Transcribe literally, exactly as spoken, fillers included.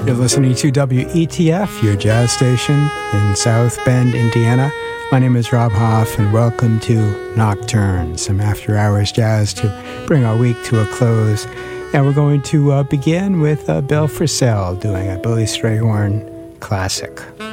You're listening to W E T F, your jazz station in South Bend, Indiana. My name is Rob Hoff, and welcome to Nocturne, some after-hours jazz to bring our week to a close. And we're going to uh, begin with uh, Bill Frisell doing a Billy Strayhorn classic.